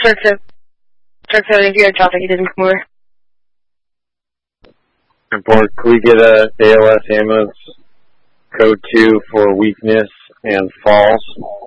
Turk 73, traffic, he didn't come over. Report, could we get a ALS ambulance code 2 for weakness and falls?